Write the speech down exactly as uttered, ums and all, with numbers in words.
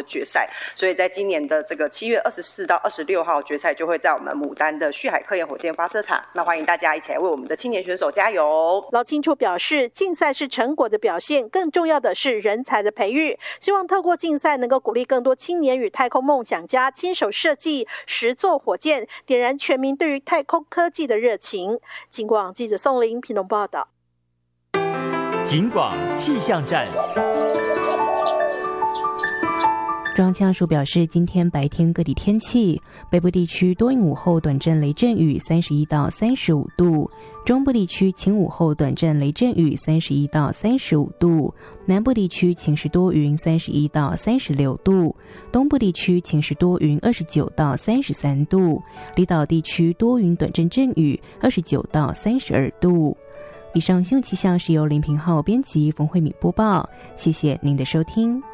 决赛，所以在今年的这个七月二十四到二十六号决赛就会在我们牡丹的旭海科研火箭发射场，那欢迎大家一起来为我们的青年选手加油。 劳青处表示，竞赛是成果的表现，更重要的是人才的培育，希望透过竞赛能够鼓励更多青年与太空梦想家亲手设计实作火箭，点燃全民对于太空科技的热情。警广记者宋玲屏东报道。 警广气象站。 中央气象署表示，今天白天各地天气，北部地区多云午后短阵雷阵雨三十一到三十五度，中部地区晴午后短阵雷阵雨三十一到三十五度，南部地区晴时多云三十一到三十六度，东部地区晴时多云二十九到三十三度，离岛地区多云短阵阵雨二十九到三十二度。以上新闻气象是由林平浩编辑，冯慧敏播报，谢谢您的收听。